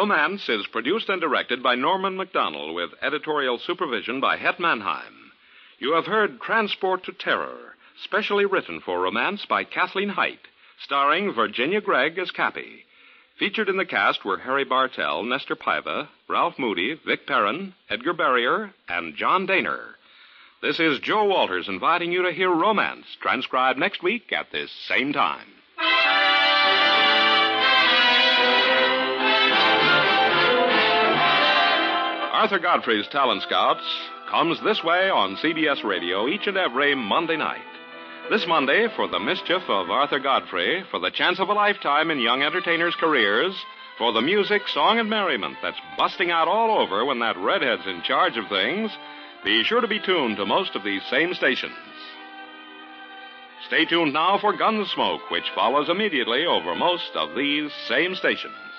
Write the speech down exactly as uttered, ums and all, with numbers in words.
Romance is produced and directed by Norman MacDonald with editorial supervision by Het Mannheim. You have heard Transport to Terror, specially written for Romance by Kathleen Height, starring Virginia Gregg as Cappy. Featured in the cast were Harry Bartell, Nestor Paiva, Ralph Moody, Vic Perrin, Edgar Barrier, and John Daner. This is Joe Walters inviting you to hear Romance, transcribed next week at this same time. Arthur Godfrey's Talent Scouts comes this way on C B S Radio each and every Monday night. This Monday, for the mischief of Arthur Godfrey, for the chance of a lifetime in young entertainers' careers, for the music, song, and merriment that's busting out all over when that redhead's in charge of things, be sure to be tuned to most of these same stations. Stay tuned now for Gunsmoke, which follows immediately over most of these same stations.